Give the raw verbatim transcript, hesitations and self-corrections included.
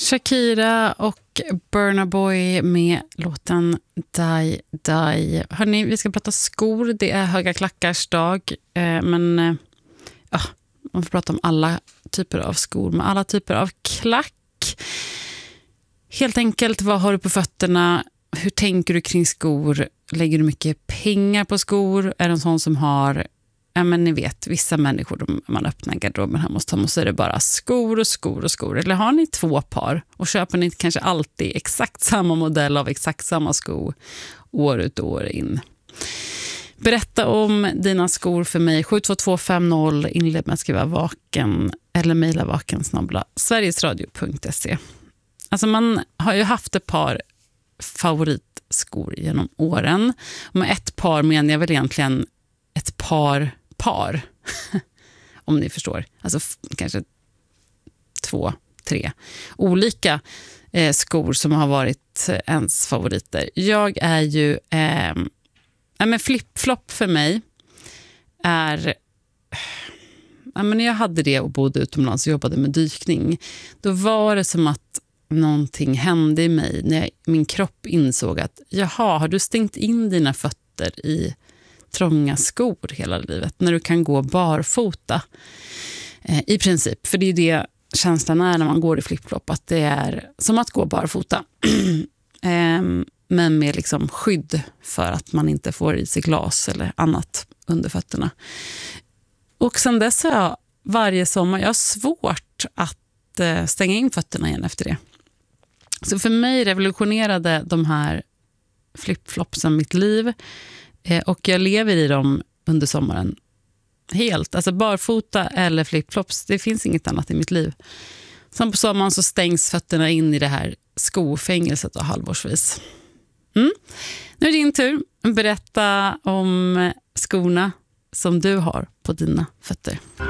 Shakira och Burna Boy med låten Die Die. Hörrni, vi ska prata skor. Det är höga klackars dag. Eh, men eh, ja, man får prata om alla typer av skor med alla typer av klack. Helt enkelt, vad har du på fötterna? Hur tänker du kring skor? Lägger du mycket pengar på skor? Är det en sån som har... Ja, men ni vet, vissa människor, de, man öppnar garderoben här hos dem och så är det bara skor och skor och skor. Eller har ni två par och köper ni kanske alltid exakt samma modell av exakt samma sko år ut och år in? Berätta om dina skor för mig. sju två två fem noll, inled med att skriva vaken eller mejla vaken snabel-a sverigesradio punkt se. Alltså man har ju haft ett par favoritskor genom åren. Och med ett par menar jag väl egentligen ett par par, om ni förstår. Alltså f- kanske två, tre olika eh, skor som har varit eh, ens favoriter. Jag är ju... Eh, ja, men flip-flop för mig är... Ja, men när jag hade det och bodde utomlands och jobbade med dykning, då var det som att någonting hände i mig när jag, min kropp insåg att jaha, har du stängt in dina fötter i trånga skor hela livet när du kan gå barfota eh, i princip, för det är det känslan är när man går i flip-flop, att det är som att gå barfota eh, men med liksom skydd för att man inte får i sig glas eller annat under fötterna. Och sen dess har jag varje sommar, jag har svårt att eh, stänga in fötterna igen efter det. Så för mig revolutionerade de här flip-flopsen mitt liv. Och jag lever i dem under sommaren helt. Alltså barfota eller flipflops, det finns inget annat i mitt liv. Sen på sommaren så stängs fötterna in i det här skofängelset och halvårsvis. Mm. Nu är det din tur. Berätta om skorna som du har på dina fötter.